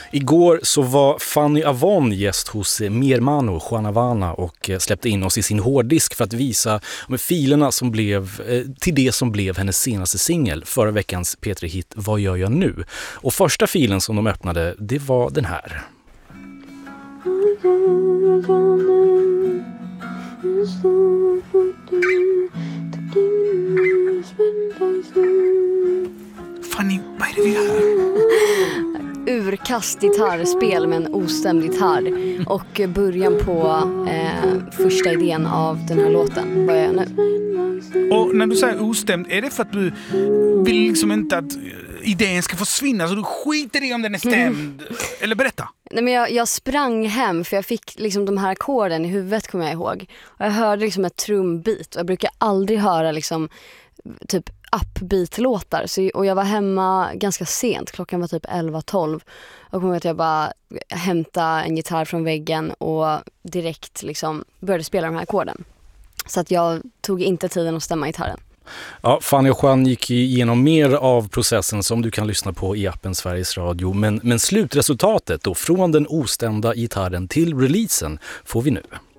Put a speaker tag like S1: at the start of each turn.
S1: Igår så var Fanny Avon gäst hos Mi Hermano, Juan Havana, och släppte in oss i sin hårddisk för att visa filerna som blev till det som blev hennes senaste singel, förra veckans P3-hit Vad gör jag nu? Och första filen som de öppnade, det var den här.
S2: Fanny, vad är det vi hör?
S3: Urkast gitarrspel med en ostämd gitarr och början på första idén av den här låten. Vad gör jag nu?
S2: Och när du säger ostämd, är det för att du vill liksom inte att idén ska försvinna så du skiter i om den är stämd? Eller berätta.
S3: Nej, men jag sprang hem för jag fick liksom de här ackorden i huvudet, kommer jag ihåg. Och jag hörde liksom ett trumbit och jag brukar aldrig höra liksom typ upbeat-låtar. Och jag var hemma ganska sent, klockan var typ 11-12. Och kom att jag bara hämtade en gitarr från väggen och direkt liksom började spela de här ackorden. Så att jag tog inte tiden att stämma gitarren.
S1: Ja, Fanny och Juan gick igenom mer av processen som du kan lyssna på i appen Sveriges Radio. Men slutresultatet då, från den ostämda gitarren till releasen, får vi nu.